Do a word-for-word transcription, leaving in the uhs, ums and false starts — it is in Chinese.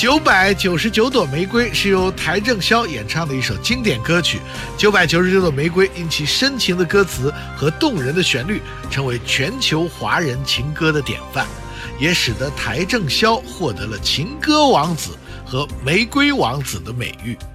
九百九十九朵玫瑰是由邰正宵演唱的一首经典歌曲。九百九十九朵玫瑰因其深情的歌词和动人的旋律，成为全球华人情歌的典范，也使得邰正宵获得了情歌王子和玫瑰王子的美誉。